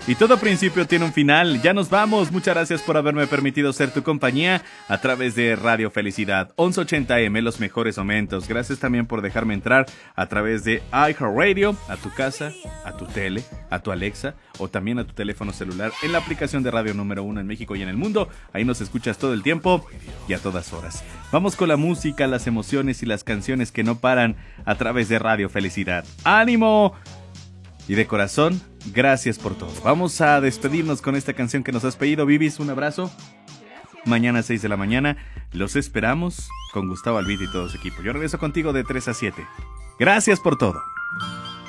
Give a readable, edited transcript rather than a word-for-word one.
Y todo principio tiene un final. Ya nos vamos. Muchas gracias por haberme permitido ser tu compañía a través de Radio Felicidad 1180M, los mejores momentos. Gracias también por dejarme entrar a través de iHeartRadio, a tu casa, a tu tele, a tu Alexa o también a tu teléfono celular en la aplicación de Radio número 1 en México y en el mundo. Ahí nos escuchas todo el tiempo y a todas horas. Vamos con la música, las emociones y las canciones que no paran a través de Radio Felicidad. ¡Ánimo! Y de corazón, gracias por todo. Vamos a despedirnos con esta canción que nos has pedido. Vivis, un abrazo. Mañana a 6 de la mañana los esperamos con Gustavo Albite y todo su equipo. Yo regreso contigo de 3 a 7. Gracias por todo.